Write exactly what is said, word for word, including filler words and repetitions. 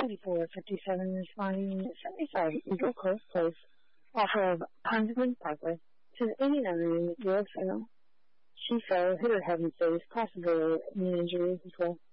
ninety-four fifty-seven responding seventy-five Eagle Cliff Place off of Ponsman Parkway to the eighty-nine year old female. She fell, hit her head and face, possible knee injuries as well.